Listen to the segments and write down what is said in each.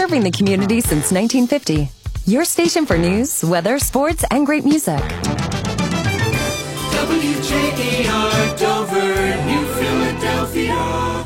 serving the community since 1950. Your station for news, weather, sports, and great music. WJAR Dover, New Philadelphia.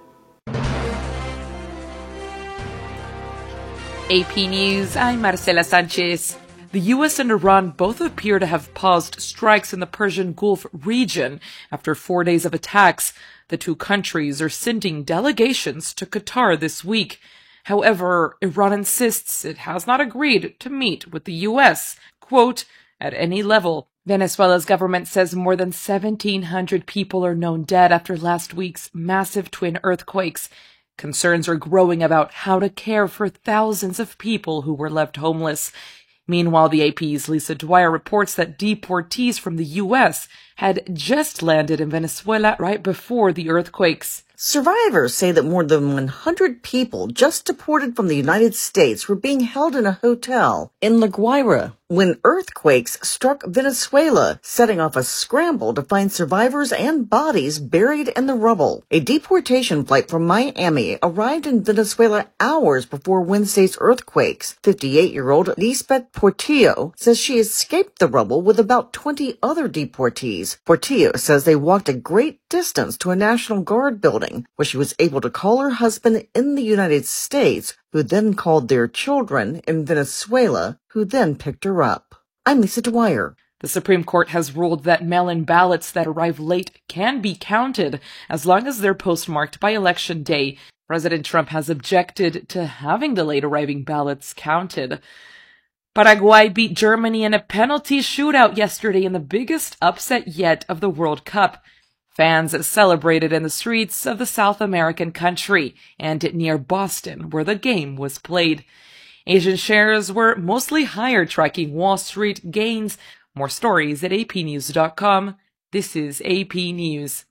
AP News, I'm Marcela Sanchez. The U.S. and Iran both appear to have paused strikes in the Persian Gulf region after 4 days of attacks. The two countries are sending delegations to Qatar this week. However, Iran insists it has not agreed to meet with the U.S., quote, at any level. Venezuela's government says more than 1,700 people are known dead after last week's massive twin earthquakes. Concerns are growing about how to care for thousands of people who were left homeless. Meanwhile, the AP's Lisa Dwyer reports that deportees from the U.S. had just landed in Venezuela right before the earthquakes. Survivors say that more than 100 people just deported from the United States were being held in a hotel in La Guaira when earthquakes struck Venezuela, setting off a scramble to find survivors and bodies buried in the rubble. A deportation flight from Miami arrived in Venezuela hours before Wednesday's earthquakes. 58-year-old Lisbeth Portillo says she escaped the rubble with about 20 other deportees. Portillo says they walked a great distance to a National Guard building, where she was able to call her husband in the United States, who then called their children in Venezuela, who then picked her up. I'm Lisa Dwyer. The Supreme Court has ruled that mail-in ballots that arrive late can be counted as long as they're postmarked by Election Day. President Trump has objected to having the late-arriving ballots counted. Paraguay beat Germany in a penalty shootout yesterday in the biggest upset yet of the World Cup. Fans celebrated in the streets of the South American country and near Boston, where the game was played. Asian shares were mostly higher, tracking Wall Street gains. More stories at apnews.com. This is AP News.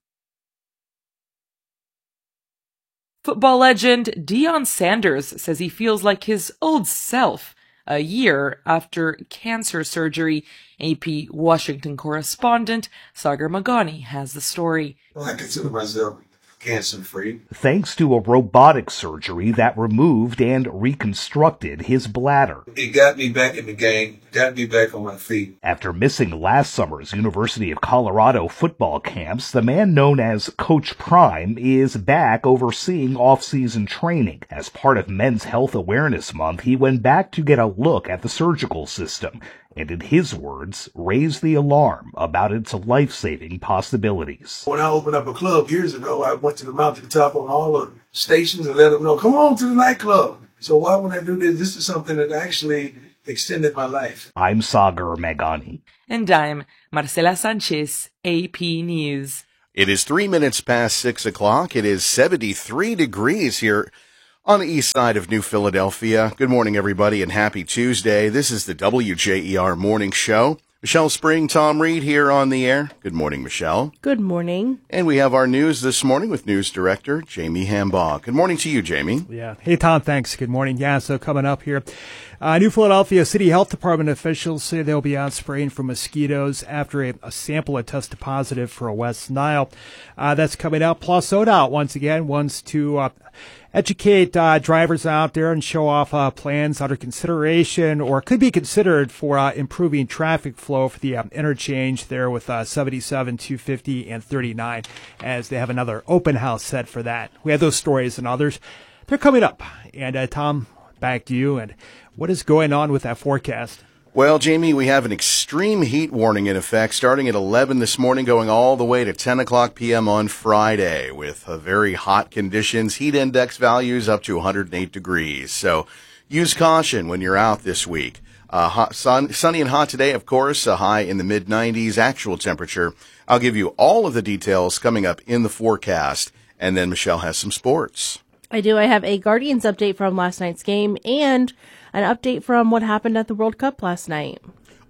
Football legend Deion Sanders says he feels like his old self a year after cancer surgery. AP Washington correspondent Sagar Magani has the story. Well, I consider myself cancer-free. Thanks to a robotic surgery that removed and reconstructed his bladder. It got me back in the game, got me back on my feet. After missing last summer's University of Colorado football camps, the man known as Coach Prime is back overseeing off-season training. As part of Men's Health Awareness Month, he went back to get a look at the surgical system, and in his words, raised the alarm about its life-saving possibilities. When I opened up a club years ago, I went to the mountaintop on all the stations and let them know, come on to the nightclub. So why would I do this? This is something that actually extended my life. I'm Sagar Magani. And I'm Marcela Sanchez, AP News. It is 3 minutes past 6 o'clock. It is 73 degrees here on the east side of New Philadelphia. Good morning, everybody, and happy Tuesday. This is the WJER Morning Show. Michelle Spring, Tom Reed here on the air. Good morning, Michelle. Good morning. And we have our news this morning with News Director Jamie Hambaugh. Good morning to you, Jamie. Yeah. Hey, Tom, thanks. Good morning. Yeah, so coming up here, New Philadelphia City Health Department officials say they'll be out spraying for mosquitoes after a sample had tested positive for a West Nile. That's coming out. Plus, ODOT, once again, wants to educate drivers out there and show off plans under consideration or could be considered for improving traffic flow for the interchange there with 77, 250, and 39, as they have another open house set for that. We have those stories and others. They're coming up. And Tom, back to you. And what is going on with that forecast? Well, Jamie, we have an extreme heat warning in effect starting at 11 this morning, going all the way to 10 o'clock p.m. on Friday with very hot conditions, heat index values up to 108 degrees. So use caution when you're out this week. Sunny and hot today, of course, a high in the mid-90s, actual temperature. I'll give you all of the details coming up in the forecast, and then Michelle has some sports. I do. I have a Guardians update from last night's game and an update from what happened at the World Cup last night.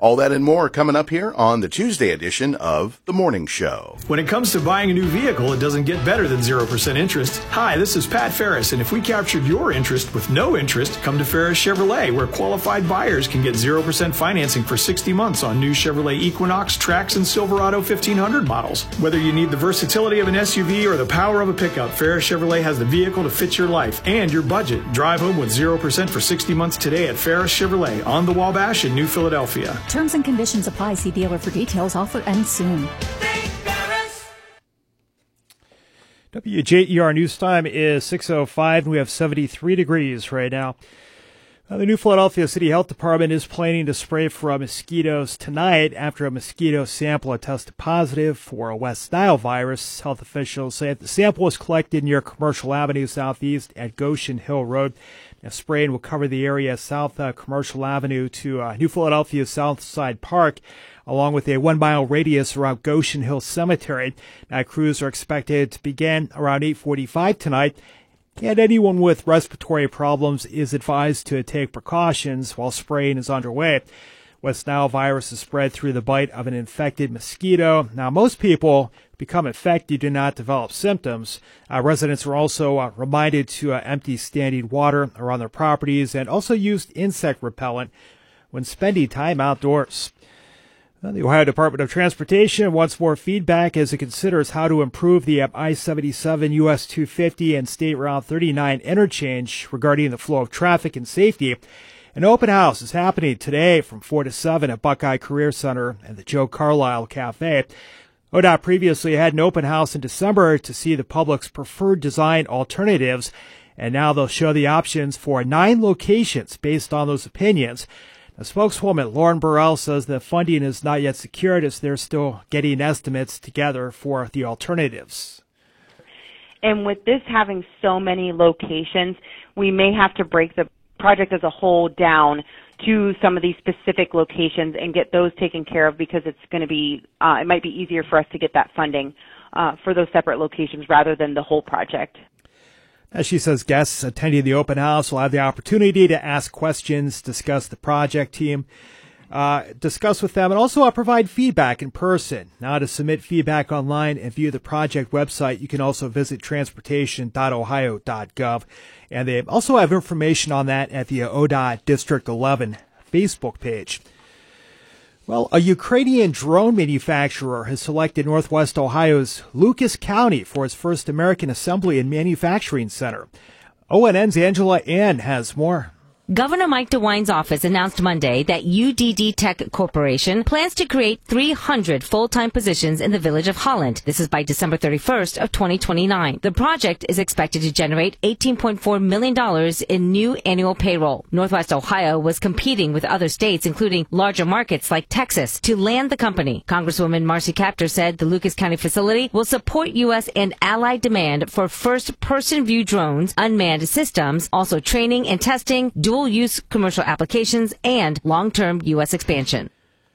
All that and more coming up here on the Tuesday edition of The Morning Show. When it comes to buying a new vehicle, it doesn't get better than 0% interest. Hi, this is Pat Ferris, and if we captured your interest with no interest, come to Ferris Chevrolet, where qualified buyers can get 0% financing for 60 months on new Chevrolet Equinox, Trax, and Silverado 1500 models. Whether you need the versatility of an SUV or the power of a pickup, Ferris Chevrolet has the vehicle to fit your life and your budget. Drive home with 0% for 60 months today at Ferris Chevrolet on the Wabash in New Philadelphia. Terms and conditions apply. See dealer for details. Offer ends soon. WJER news time is 6:05, and we have 73 degrees right now. The New Philadelphia City Health Department is planning to spray for mosquitoes tonight after a mosquito sample tested positive for a West Nile virus. Health officials say the sample was collected near Commercial Avenue Southeast at Goshen Hill Road. Now, spraying will cover the area south Commercial Avenue to New Philadelphia Southside Park, along with a 1 mile radius around Goshen Hill Cemetery. Now, crews are expected to begin around 8:45 tonight. And anyone with respiratory problems is advised to take precautions while spraying is underway. West Nile virus is spread through the bite of an infected mosquito. Now, most people become infected do not develop symptoms. Residents are also reminded to empty standing water around their properties and also use insect repellent when spending time outdoors. The Ohio Department of Transportation wants more feedback as it considers how to improve the I-77 US 250 and State Route 39 interchange regarding the flow of traffic and safety. An open house is happening today from 4 to 7 at Buckeye Career Center and the Joe Carlisle Cafe. ODOT previously had an open house in December to see the public's preferred design alternatives, and now they'll show the options for 9 locations based on those opinions. A spokeswoman, Lauren Burrell, says the funding is not yet secured as they're still getting estimates together for the alternatives. And with this having so many locations, we may have to break the project as a whole down to some of these specific locations and get those taken care of, because it's going to be, it might be easier for us to get that funding for those separate locations rather than the whole project. As she says, guests attending the open house will have the opportunity to ask questions, discuss the project team, discuss with them, and also provide feedback in person. Now, to submit feedback online and view the project website, you can also visit transportation.ohio.gov. And they also have information on that at the ODOT District 11 Facebook page. Well, a Ukrainian drone manufacturer has selected Northwest Ohio's Lucas County for its first American Assembly and Manufacturing Center. ONN's Angela Ann has more. Governor Mike DeWine's office announced Monday that UDD Tech Corporation plans to create 300 full-time positions in the village of Holland. This is by December 31st of 2029. The project is expected to generate $18.4 million in new annual payroll. Northwest Ohio was competing with other states, including larger markets like Texas, to land the company. Congresswoman Marcy Kaptur said the Lucas County facility will support U.S. and allied demand for first-person view drones, unmanned systems, also training and testing, dual-use commercial applications, and long-term U.S. expansion.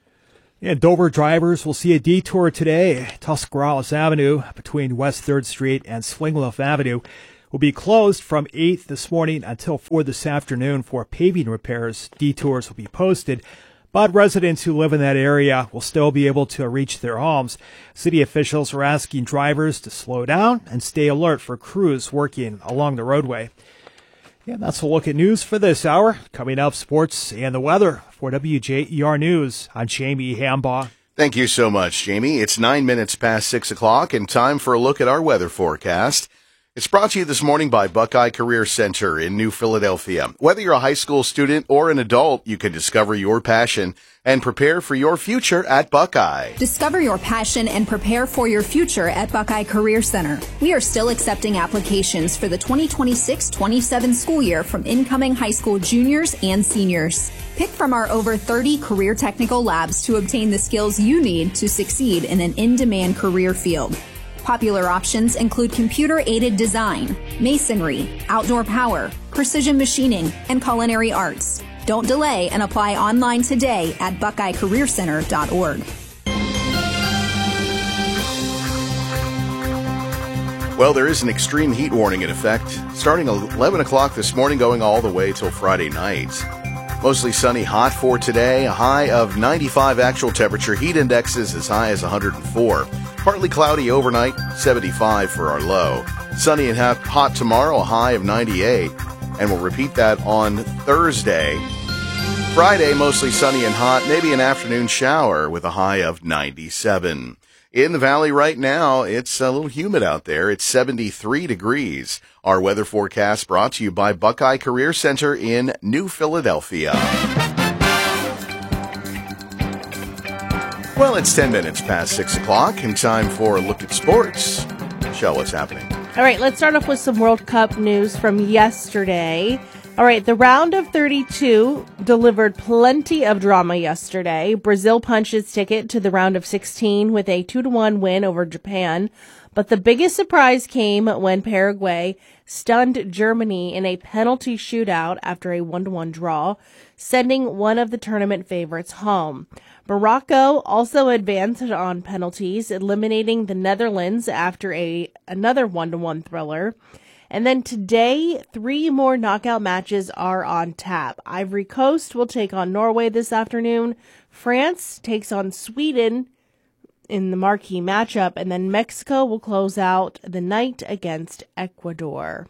And Dover drivers will see a detour today. Tuscarawas Avenue between West 3rd Street and Swingleaf Avenue will be closed from 8 this morning until 4 this afternoon for paving repairs. Detours will be posted, but residents who live in that area will still be able to reach their homes. City officials are asking drivers to slow down and stay alert for crews working along the roadway. Yeah, that's a look at news for this hour. Coming up, sports and the weather. For WJER News, I'm Jamie Hambaugh. Thank you so much, Jamie. It's 9 minutes past 6 o'clock and time for a look at our weather forecast. It's brought to you this morning by Buckeye Career Center in New Philadelphia. Whether you're a high school student or an adult, you can discover your passion and prepare for your future at Buckeye. Discover your passion and prepare for your future at Buckeye Career Center. We are still accepting applications for the 2026-27 school year from incoming high school juniors and seniors. Pick from our over 30 career technical labs to obtain the skills you need to succeed in an in-demand career field. Popular options include computer-aided design, masonry, outdoor power, precision machining, and culinary arts. Don't delay and apply online today at BuckeyeCareerCenter.org. Well, there is an extreme heat warning in effect starting 11 o'clock this morning, going all the way till Friday night. Mostly sunny, hot for today. A high of 95 actual temperature. Heat indexes as high as 104. Partly cloudy overnight, 75 for our low. Sunny and hot tomorrow, a high of 98. And we'll repeat that on Thursday. Friday, mostly sunny and hot, maybe an afternoon shower with a high of 97. In the valley right now, it's a little humid out there. It's 73 degrees. Our weather forecast brought to you by Buckeye Career Center in New Philadelphia. Well, it's 10 minutes past 6 o'clock and time for a look at sports. Michelle, what's happening? All right, let's start off with some World Cup news from yesterday. All right, the round of 32 delivered plenty of drama yesterday. Brazil punched its ticket to the round of 16 with a 2-1 win over Japan. But the biggest surprise came when Paraguay stunned Germany in a penalty shootout after a 1-1 draw, sending one of the tournament favorites home. Morocco also advanced on penalties, eliminating the Netherlands after another 1-1 thriller. And then today, 3 more knockout matches are on tap. Ivory Coast will take on Norway this afternoon. France takes on Sweden in the marquee matchup. And then Mexico will close out the night against Ecuador.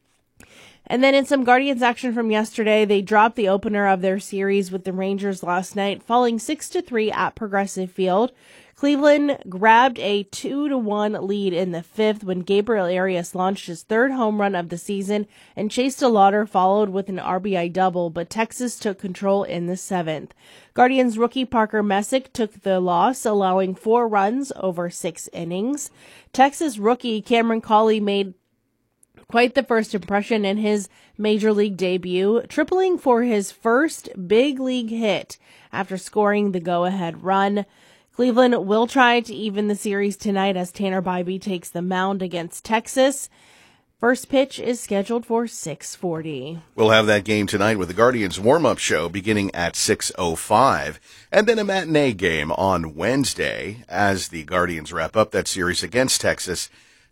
And then in some Guardians action from yesterday, they dropped the opener of their series with the Rangers last night, falling 6-3 at Progressive Field. Cleveland grabbed a 2-1 lead in the 5th when Gabriel Arias launched his 3rd home run of the season, and Chase DeLauder followed with an RBI double, but Texas took control in the 7th. Guardians rookie Parker Messick took the loss, allowing 4 runs over 6 innings. Texas rookie Cameron Cawley made quite the first impression in his major league debut, tripling for his first big league hit after scoring the go-ahead run. Cleveland will try to even the series tonight as Tanner Bybee takes the mound against Texas. First pitch is scheduled for 6:40. We'll have that game tonight with the Guardians warm-up show beginning at 6:05, and then a matinee game on Wednesday as the Guardians wrap up that series against Texas.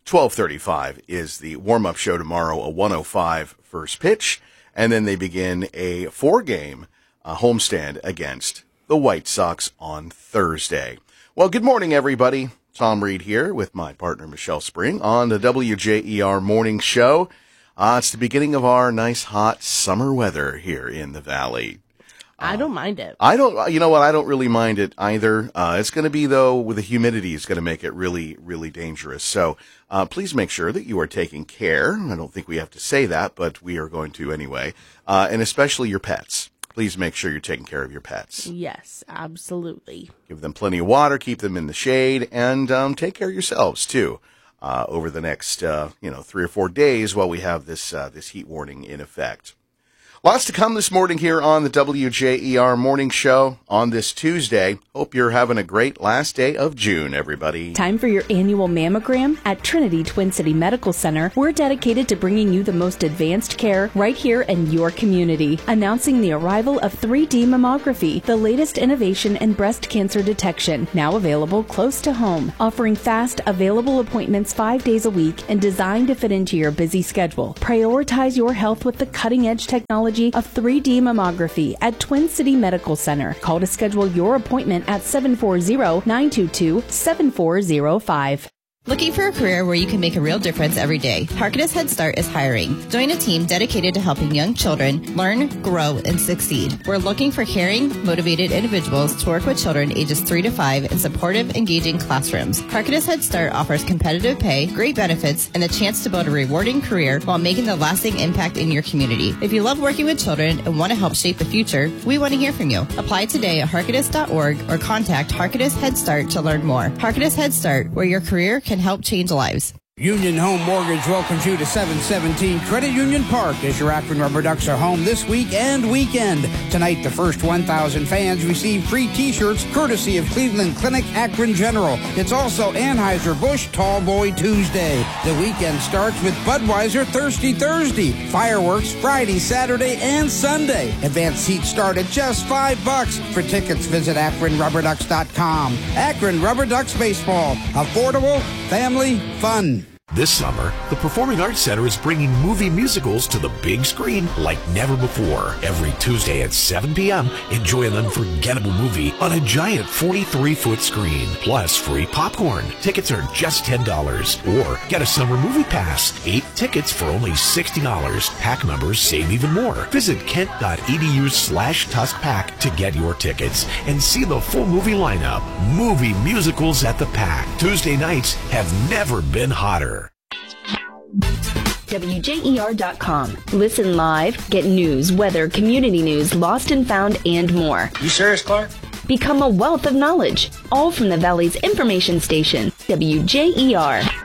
12:35 is the warm-up show tomorrow, a 1:05 first pitch, and then they begin a 4-game homestand against the White Sox on Thursday. Well, good morning, everybody. Tom Reed here with my partner, Michelle Spring, on the WJER Morning Show. It's the beginning of our nice, hot summer weather here in the Valley. I don't mind it. You know what? I don't really mind it either. It's going to be, though, with the humidity, it's going to make it really, really dangerous. So please make sure that you are taking care. I don't think we have to say that, but we are going to anyway. And especially your pets. Please make sure you're taking care of your pets. Yes, absolutely. Give them plenty of water, keep them in the shade, and take care of yourselves, too, over the next 3 or 4 days while we have this heat warning in effect. Lots to come this morning here on the WJER Morning Show on this Tuesday. Hope you're having a great last day of June, everybody. Time for your annual mammogram? At Trinity Twin City Medical Center, we're dedicated to bringing you the most advanced care right here in your community. Announcing the arrival of 3D mammography, the latest innovation in breast cancer detection, now available close to home. Offering fast, available appointments 5 days a week and designed to fit into your busy schedule. Prioritize your health with the cutting-edge technology of 3D mammography at Twin City Medical Center. Call to schedule your appointment at 740-922-7405. Looking for a career where you can make a real difference every day? Harkness Head Start is hiring. Join a team dedicated to helping young children learn, grow, and succeed. We're looking for caring, motivated individuals to work with children ages 3 to 5 in supportive, engaging classrooms. Harkness Head Start offers competitive pay, great benefits, and the chance to build a rewarding career while making the lasting impact in your community. If you love working with children and want to help shape the future, we want to hear from you. Apply today at harkness.org or contact Harkness Head Start to learn more. Harkness Head Start, where your career can help change lives. Union Home Mortgage welcomes you to 717 Credit Union Park as your Akron Rubber Ducks are home this week and weekend. Tonight, the first 1,000 fans receive free T-shirts courtesy of Cleveland Clinic Akron General. It's also Anheuser-Busch Tall Boy Tuesday. The weekend starts with Budweiser Thirsty Thursday. Fireworks Friday, Saturday, and Sunday. Advanced seats start at just $5. For tickets, visit AkronRubberDucks.com. Akron Rubber Ducks Baseball. Affordable, family, fun. This summer, the Performing Arts Center is bringing movie musicals to the big screen like never before. Every Tuesday at 7 p.m., enjoy an unforgettable movie on a giant 43-foot screen, plus free popcorn. Tickets are just $10. Or get a summer movie pass. 8 tickets for only $60. PAC members save even more. Visit kent.edu/TuskPAC to get your tickets and see the full movie lineup. Movie musicals at the PAC. Tuesday nights have never been hotter. WJER.com. Listen live, get news, weather, community news, lost and found, and more. You serious, Clark? Become a wealth of knowledge, all from the Valley's information station, WJER.